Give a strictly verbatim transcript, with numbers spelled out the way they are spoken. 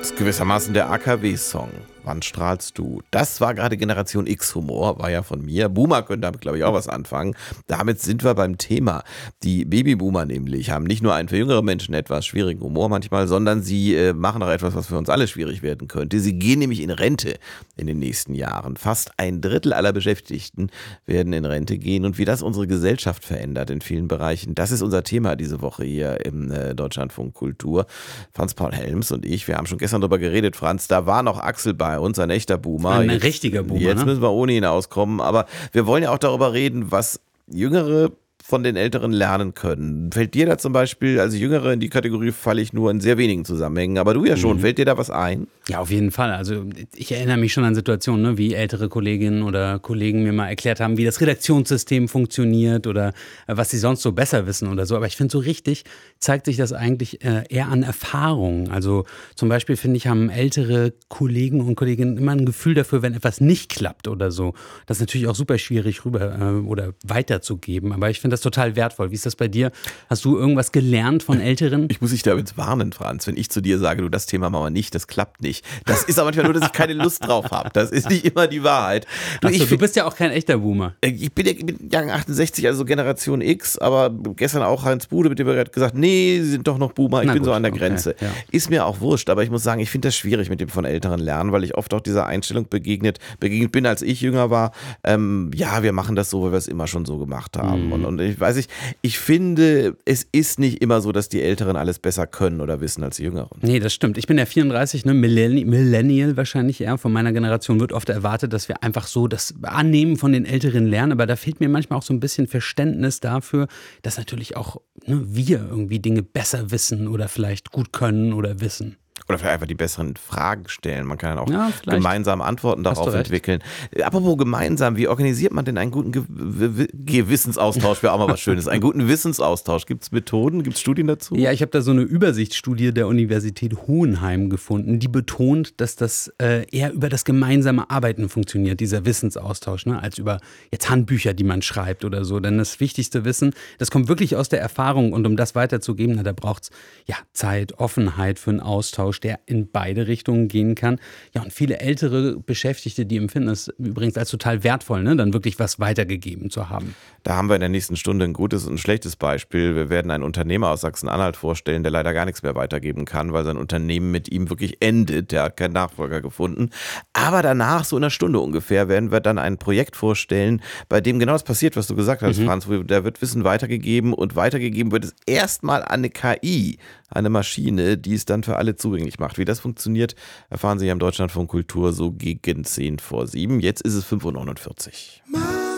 Gewissermaßen der A K W-Song. Wann strahlst du? Das war gerade Generation X-Humor, war ja von mir. Boomer können damit, glaube ich, auch was anfangen. Damit sind wir beim Thema. Die Babyboomer nämlich haben nicht nur einen für jüngere Menschen etwas schwierigen Humor manchmal, sondern sie äh, machen auch etwas, was für uns alle schwierig werden könnte. Sie gehen nämlich in Rente in den nächsten Jahren. Fast ein Drittel aller Beschäftigten werden in Rente gehen. Und wie das unsere Gesellschaft verändert in vielen Bereichen, das ist unser Thema diese Woche hier im äh, Deutschlandfunk Kultur. Franz Paul Helms und ich, wir haben schon gestern darüber geredet, Franz, da war noch Axel bei uns, ein echter Boomer. Ein jetzt, richtiger Boomer, Jetzt ne? müssen wir ohne ihn auskommen, aber wir wollen ja auch darüber reden, was Jüngere von den Älteren lernen können. Fällt dir da zum Beispiel, also Jüngere, in die Kategorie falle ich nur in sehr wenigen Zusammenhängen, aber du ja schon, mhm. Fällt dir da was ein? Ja, auf jeden Fall. Also ich erinnere mich schon an Situationen, ne, wie ältere Kolleginnen oder Kollegen mir mal erklärt haben, wie das Redaktionssystem funktioniert oder äh, was sie sonst so besser wissen oder so. Aber ich finde, so richtig zeigt sich das eigentlich äh, eher an Erfahrungen. Also zum Beispiel, finde ich, haben ältere Kollegen und Kolleginnen immer ein Gefühl dafür, wenn etwas nicht klappt oder so. Das ist natürlich auch super schwierig rüber äh, oder weiterzugeben. Aber ich finde das total wertvoll. Wie ist das bei dir? Hast du irgendwas gelernt von Älteren? Ich muss dich damit warnen, Franz, wenn ich zu dir sage, du, das Thema machen wir nicht, das klappt nicht. Das ist aber manchmal nur, dass ich keine Lust drauf habe. Das ist nicht immer die Wahrheit. Du, Achso, ich, du bist ja auch kein echter Boomer. Ich bin ja bin Jahrgang achtundsechzig, also Generation X, aber gestern auch Heinz Bude, mit dem wir gerade gesagt, nee, sie sind doch noch Boomer, ich Na bin gut, so an der Grenze. Okay, ja. Ist mir auch wurscht, aber ich muss sagen, ich finde das schwierig mit dem von Älteren lernen, weil ich oft auch dieser Einstellung begegnet, begegnet bin, als ich jünger war. Ähm, ja, wir machen das so, weil wir es immer schon so gemacht haben. Mhm. Und, und ich weiß nicht, ich finde, es ist nicht immer so, dass die Älteren alles besser können oder wissen als die Jüngeren. Nee, das stimmt. Ich bin ja vierunddreißig, ne, Millennial, Millennial wahrscheinlich eher. Von meiner Generation wird oft erwartet, dass wir einfach so das Annehmen von den Älteren lernen. Aber da fehlt mir manchmal auch so ein bisschen Verständnis dafür, dass natürlich auch ne, wir irgendwie Dinge besser wissen oder vielleicht gut können oder wissen. Oder vielleicht einfach die besseren Fragen stellen. Man kann dann auch ja, gemeinsam Antworten darauf entwickeln. Apropos gemeinsam, wie organisiert man denn einen guten Ge- Ge- Gewissensaustausch? Wäre auch mal was Schönes. Einen guten Wissensaustausch. Gibt es Methoden? Gibt es Studien dazu? Ja, ich habe da so eine Übersichtsstudie der Universität Hohenheim gefunden, die betont, dass das äh, eher über das gemeinsame Arbeiten funktioniert, dieser Wissensaustausch, ne, als über jetzt Handbücher, die man schreibt oder so. Denn das wichtigste Wissen, das kommt wirklich aus der Erfahrung. Und um das weiterzugeben, na, da braucht es ja, Zeit, Offenheit für einen Austausch, der in beide Richtungen gehen kann. Ja, und viele ältere Beschäftigte, die empfinden es übrigens als total wertvoll, ne, dann wirklich was weitergegeben zu haben. Da haben wir in der nächsten Stunde ein gutes und ein schlechtes Beispiel. Wir werden einen Unternehmer aus Sachsen-Anhalt vorstellen, der leider gar nichts mehr weitergeben kann, weil sein Unternehmen mit ihm wirklich endet. Der hat keinen Nachfolger gefunden. Aber danach, so in einer Stunde ungefähr, werden wir dann ein Projekt vorstellen, bei dem genau das passiert, was du gesagt hast, mhm. Franz. Da wird Wissen weitergegeben und weitergegeben wird es erstmal an eine K I, eine Maschine, die es dann für alle zugänglich macht. Wie das funktioniert, erfahren Sie am Deutschlandfunk Kultur so gegen zehn vor sieben. Jetzt ist es fünf Uhr neunundvierzig.